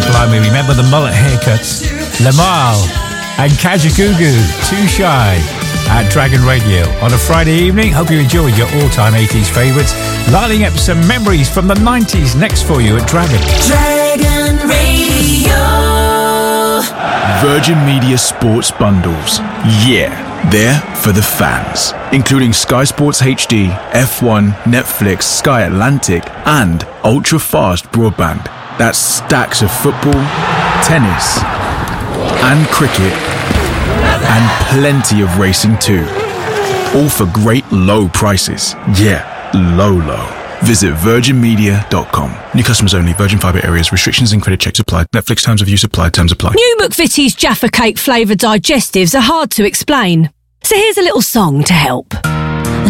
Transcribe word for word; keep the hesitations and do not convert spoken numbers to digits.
blimey, remember the mullet haircuts? Lamar and Kajagoogoo, Too Shy at Dragon Radio on a Friday evening. Hope you enjoyed your all-time eighties favourites. Lining up some memories from the nineties next for you at Dragon. Dragon Radio. Virgin Media Sports Bundles. Yeah, they're for the fans. Including Sky Sports H D, F one, Netflix, Sky Atlantic, and ultra-fast broadband. That's stacks of football, tennis, and cricket, and plenty of racing too. All for great low prices. Yeah, low, low. Visit virgin media dot com. New customers only. Virgin Fibre areas. Restrictions and credit checks apply. Netflix terms of use apply. Terms apply. New McVitie's Jaffa Cake flavoured digestives are hard to explain. So here's a little song to help.